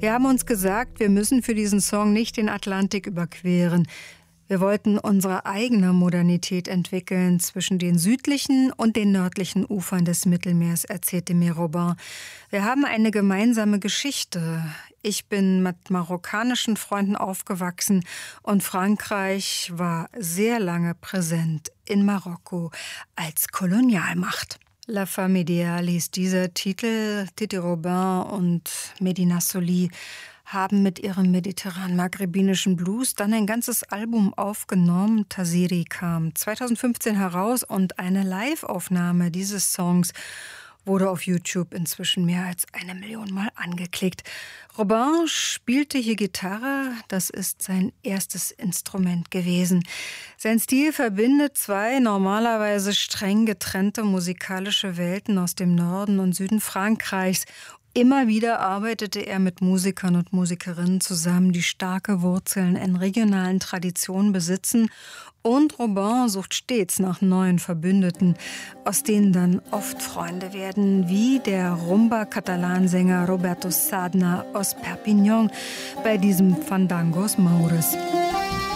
Wir haben uns gesagt, wir müssen für diesen Song nicht den Atlantik überqueren. Wir wollten unsere eigene Modernität entwickeln zwischen den südlichen und den nördlichen Ufern des Mittelmeers, erzählte mir Robin. Wir haben eine gemeinsame Geschichte. Ich bin mit marokkanischen Freunden aufgewachsen und Frankreich war sehr lange präsent in Marokko als Kolonialmacht. La Femme Idéale hieß dieser Titel. Titi Robin und Medina Soli haben mit ihrem mediterran-maghrebinischen Blues dann ein ganzes Album aufgenommen. Taziri kam 2015 heraus und eine Live-Aufnahme dieses Songs wurde auf YouTube inzwischen mehr als 1 Million Mal angeklickt. Robin spielte hier Gitarre, das ist sein erstes Instrument gewesen. Sein Stil verbindet zwei normalerweise streng getrennte musikalische Welten aus dem Norden und Süden Frankreichs. Immer wieder arbeitete er mit Musikern und Musikerinnen zusammen, die starke Wurzeln in regionalen Traditionen besitzen. Und Robin sucht stets nach neuen Verbündeten, aus denen dann oft Freunde werden, wie der Rumba-Katalan-Sänger Roberto Sadna aus Perpignan bei diesem Fandangos Maures.